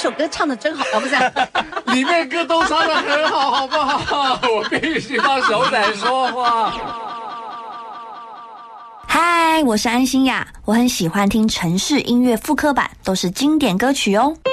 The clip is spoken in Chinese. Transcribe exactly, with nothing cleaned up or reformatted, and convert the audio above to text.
首歌唱得真好啊，不是、啊？ 里面歌都唱得很好，好不好？我必须帮小仔说话。 嗨，我是安心亚，我很喜欢听城市音乐复刻版，都是经典歌曲哦。